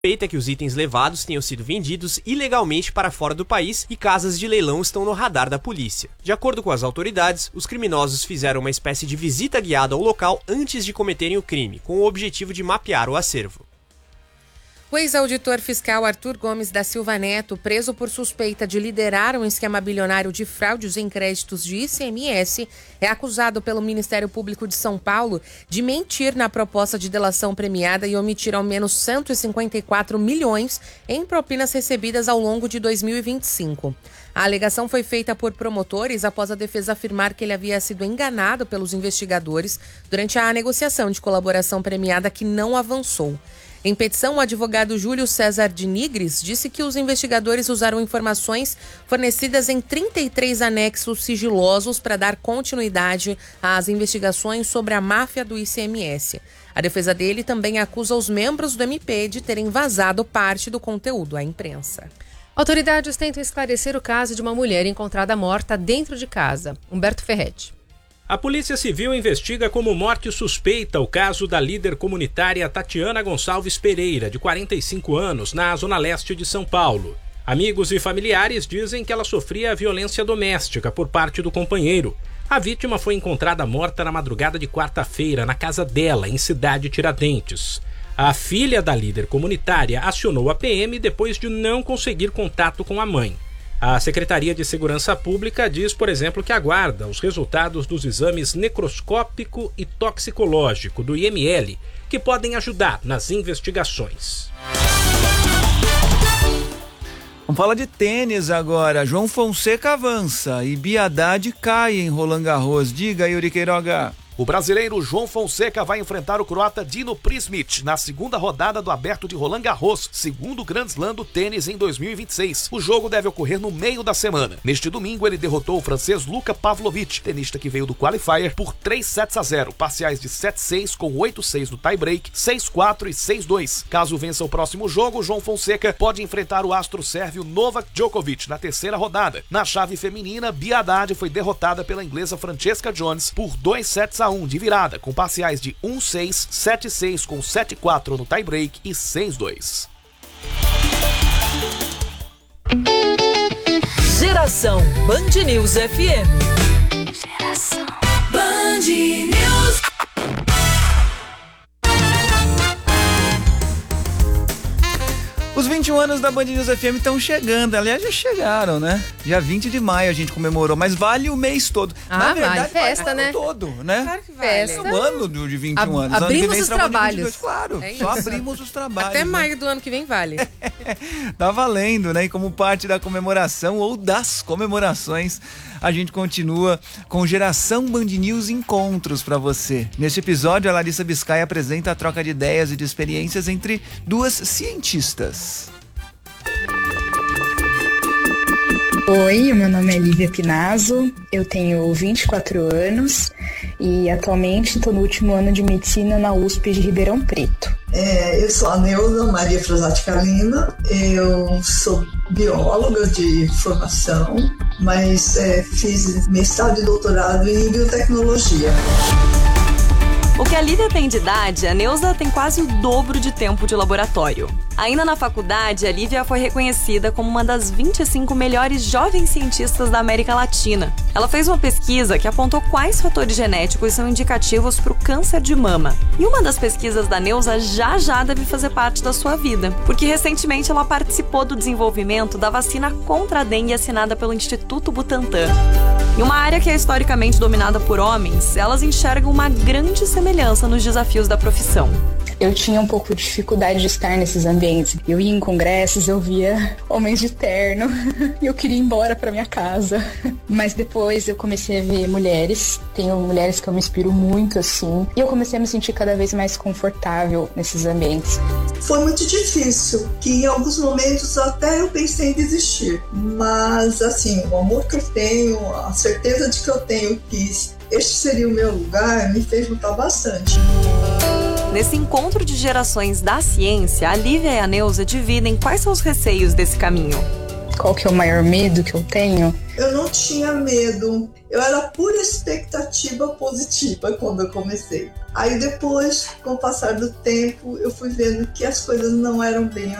suspeita que os itens levados tenham sido vendidos ilegalmente para fora do país e casas de leilão estão no radar da polícia. De acordo com as autoridades, os criminosos fizeram uma espécie de visita guiada ao local antes de cometerem o crime, com o objetivo de mapear o acervo. O ex-auditor fiscal Arthur Gomes da Silva Neto, preso por suspeita de liderar um esquema bilionário de fraudes em créditos de ICMS, é acusado pelo Ministério Público de São Paulo de mentir na proposta de delação premiada e omitir ao menos 154 milhões em propinas recebidas ao longo de 2025. A alegação foi feita por promotores após a defesa afirmar que ele havia sido enganado pelos investigadores durante a negociação de colaboração premiada que não avançou. Em petição, o advogado Júlio César de Nigres disse que os investigadores usaram informações fornecidas em 33 anexos sigilosos para dar continuidade às investigações sobre a máfia do ICMS. A defesa dele também acusa os membros do MP de terem vazado parte do conteúdo à imprensa. Autoridades tentam esclarecer o caso de uma mulher encontrada morta dentro de casa. Humberto Ferretti. A Polícia Civil investiga como morte suspeita o caso da líder comunitária Tatiana Gonçalves Pereira, de 45 anos, na zona leste de São Paulo. Amigos e familiares dizem que ela sofria violência doméstica por parte do companheiro. A vítima foi encontrada morta na madrugada de quarta-feira na casa dela, em Cidade Tiradentes. A filha da líder comunitária acionou a PM depois de não conseguir contato com a mãe. A Secretaria de Segurança Pública diz, por exemplo, que aguarda os resultados dos exames necroscópico e toxicológico do IML, que podem ajudar nas investigações. Vamos falar de tênis agora. João Fonseca avança e Bia Haddad cai em Roland Garros. Diga, Yuri Queiroga. O brasileiro João Fonseca vai enfrentar o croata Dino Prismic na segunda rodada do Aberto de Roland Garros, segundo Grand Slam do tênis em 2026. O jogo deve ocorrer no meio da semana. Neste domingo, ele derrotou o francês Luka Pavlovic, tenista que veio do qualifier, por 3-0, parciais de 7-6 com 8-6 no tie-break, 6-4 e 6-2. Caso vença o próximo jogo, João Fonseca pode enfrentar o astro sérvio Novak Djokovic na terceira rodada. Na chave feminina, Bia Haddad foi derrotada pela inglesa Francesca Jones por 2-1 de virada, com parciais de 1-6, 7-6 com 7-4 no tie-break e 6-2. Geração Band News FM. Geração Band News. Os 21 anos da Band News FM estão chegando. Aliás, já chegaram, né? Dia 20 de maio a gente comemorou, mas vale o mês todo. Na verdade, vale festa, vale né? todo, né? Claro que vale. Festa. É um ano de 21 anos. Abrimos os trabalhos. Claro, só abrimos os trabalhos. Até maio do ano que vem vale. Tá valendo, né? E como parte da comemoração ou das comemorações, a gente continua com Geração Band News Encontros pra você. Neste episódio, a Larissa Biscay apresenta a troca de ideias e de experiências entre duas cientistas. Oi, meu nome é Lívia Pinazzo, eu tenho 24 anos e atualmente estou no último ano de medicina na USP de Ribeirão Preto. Eu sou a Neuza Maria Frasati Kalina, eu sou bióloga de formação, mas fiz mestrado e doutorado em biotecnologia. O que a Lívia tem de idade, a Neuza tem quase o dobro de tempo de laboratório. Ainda na faculdade, a Lívia foi reconhecida como uma das 25 melhores jovens cientistas da América Latina. Ela fez uma pesquisa que apontou quais fatores genéticos são indicativos para o câncer de mama. E uma das pesquisas da Neuza já deve fazer parte da sua vida, porque recentemente ela participou do desenvolvimento da vacina contra a dengue assinada pelo Instituto Butantan. Em uma área que é historicamente dominada por homens, elas enxergam uma grande semelhança nos desafios da profissão. Eu tinha um pouco de dificuldade de estar nesses ambientes. Eu ia em congressos, eu via homens de terno e eu queria ir embora para minha casa. Mas depois eu comecei a ver mulheres. Tenho mulheres que eu me inspiro muito, assim. E eu comecei a me sentir cada vez mais confortável nesses ambientes. Foi muito difícil, que em alguns momentos até eu pensei em desistir. Mas, assim, o amor que eu tenho, a certeza de que eu tenho que este seria o meu lugar, me fez lutar bastante. Nesse encontro de gerações da ciência, a Lívia e a Neuza dividem quais são os receios desse caminho. Qual que é o maior medo que eu tenho? Eu não tinha medo, Eu era pura expectativa positiva quando eu comecei. Aí depois, com o passar do tempo, eu fui vendo que as coisas não eram bem